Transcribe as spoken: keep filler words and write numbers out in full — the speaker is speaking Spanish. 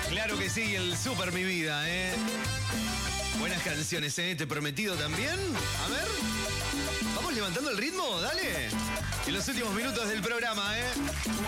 Claro que sí, el Super Mi Vida, ¿eh? Buenas canciones, ¿eh? Te Prometido también. A ver. Vamos levantando el ritmo, dale. En los últimos minutos del programa, ¿eh?